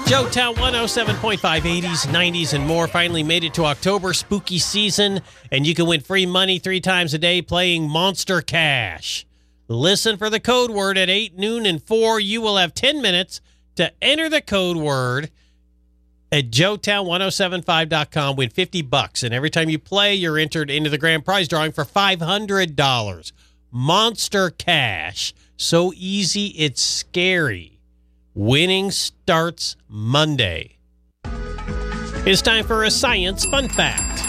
Joetown 107.5, 80s, 90s, and more. Finally made it to October, spooky season, and you can win free money 3 times a day playing Monster Cash. Listen for the code word at 8, noon, and 4. You will have 10 minutes to enter the code word at joetown1075.com. Win $50, and every time you play, you're entered into the grand prize drawing for $500. Monster Cash. So easy, it's scary. Winning starts Monday. It's time for a science fun fact.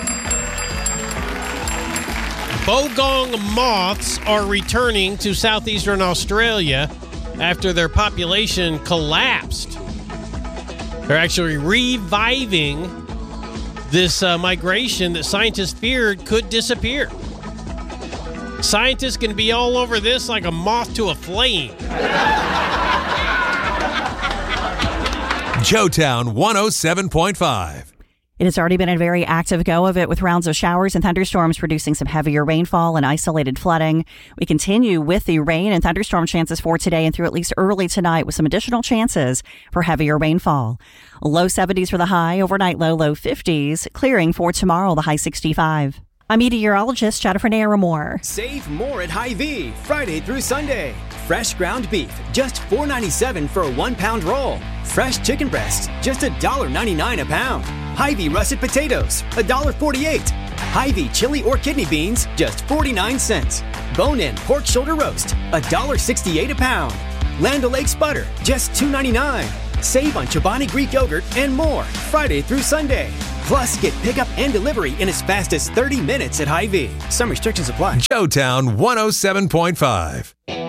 Bogong moths are returning to southeastern Australia after their population collapsed. They're actually reviving this migration that scientists feared could disappear. Scientists can be all over this like a moth to a flame. Joetown 107.5. It has already been a very active go of it with rounds of showers and thunderstorms producing some heavier rainfall and isolated flooding. We continue with the rain and thunderstorm chances for today and through at least early tonight with some additional chances for heavier rainfall. Low 70s for the high, overnight low 50s, clearing for tomorrow, the high 65. I'm meteorologist Jennifer Naramore. Save more at Hy-Vee, Friday through Sunday. Fresh ground beef, just $4.97 for a 1-pound roll. Fresh chicken breasts, just $1.99 a pound. Hy-Vee russet potatoes, $1.48. Hy-Vee chili or kidney beans, just 49 cents. Bone-in pork shoulder roast, $1.68 a pound. Land O'Lakes butter, just $2.99. Save on Chobani Greek yogurt and more, Friday through Sunday. Plus, get pickup and delivery in as fast as 30 minutes at Hy-Vee. Some restrictions apply. Joetown 107.5.